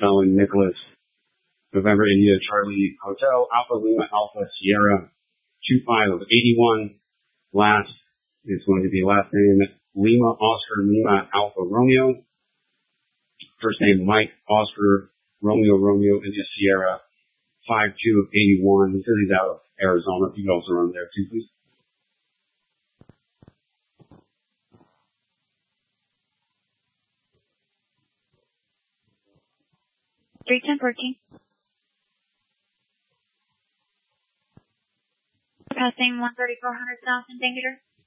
Felon Nicholas, November India Charlie Hotel, Alpha Lima Alpha Sierra, 2581. Last is going to be last name Lima Oscar Lima Alpha Romeo. First name Mike Oscar Romeo India Sierra, 5281. He says he's out of Arizona. You can also run there too, please. $310 passing 13400 south in Bangalore.